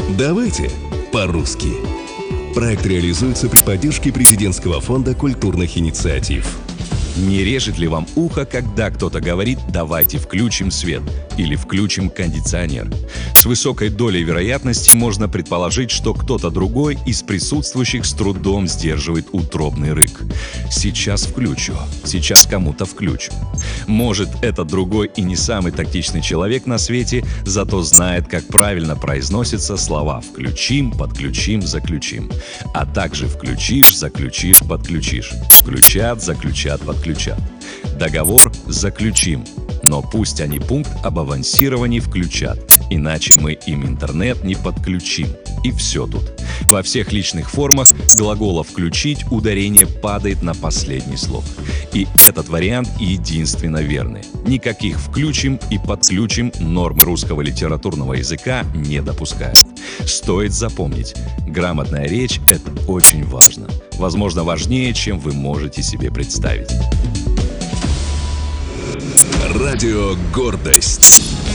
Давайте по-русски. Проект реализуется при поддержке Президентского фонда культурных инициатив. Не режет ли вам ухо, когда кто-то говорит «давайте включим свет» или «включим кондиционер»? С высокой долей вероятности можно предположить, что кто-то другой из присутствующих с трудом сдерживает утробный рык. «Сейчас включу», «сейчас кому-то включу». Может, этот другой и не самый тактичный человек на свете, зато знает, как правильно произносятся слова «включим», «подключим», «заключим», а также «включишь», «заключишь», «подключишь», «включат», «заключат», «подключат». Договор заключим, но пусть они пункт об авансировании включат, иначе мы им интернет не подключим. И все тут. Во всех личных формах глагола «включить» ударение падает на последний слог. И этот вариант единственно верный. Никаких «включим» и «подключим» нормы русского литературного языка не допускают. Стоит запомнить, грамотная речь – это очень важно. Возможно, важнее, чем вы можете себе представить. Радио «Гордость».